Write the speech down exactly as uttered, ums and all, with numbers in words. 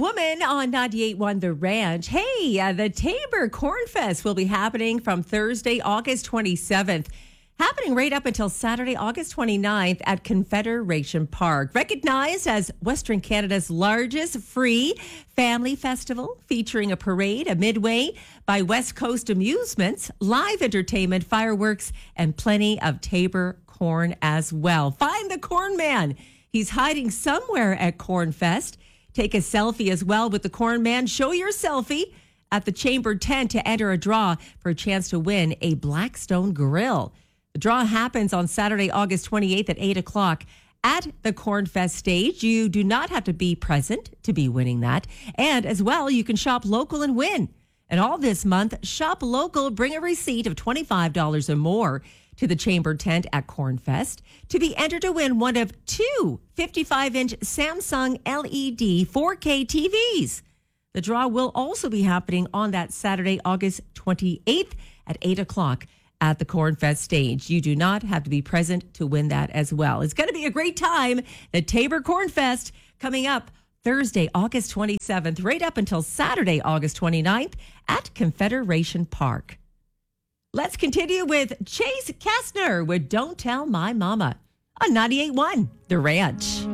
Woman on ninety-eight point one The Ranch. Hey, uh, the Tabor Corn Fest will be happening from Thursday, August twenty-seventh. Happening right up until Saturday, August twenty-ninth at Confederation Park. Recognized as Western Canada's largest free family festival, featuring a parade, a midway by West Coast Amusements, live entertainment, fireworks, and plenty of Tabor corn as well. Find the Corn Man. He's hiding somewhere at Corn Fest. Take a selfie as well with the Corn Man. Show your selfie at the Chamber tent to enter a draw for a chance to win a Blackstone grill. The draw happens on Saturday, August twenty-eighth at eight o'clock at the Corn Fest stage. You do not have to be present to be winning that. And as well, you can shop local and win. And all this month, shop local, bring a receipt of twenty-five dollars or more to the Chamber tent at Corn Fest to be entered to win one of two fifty-five inch Samsung L E D four K T Vs. The draw will also be happening on that Saturday, August twenty-eighth at eight o'clock at the Corn Fest stage. You do not have to be present to win that as well. It's going to be a great time. The Tabor Corn Fest coming up Thursday, August twenty-seventh, right up until Saturday, August twenty-ninth at Confederation Park. Let's continue with Chase Kastner with Don't Tell My Mama on ninety-eight point one The Ranch.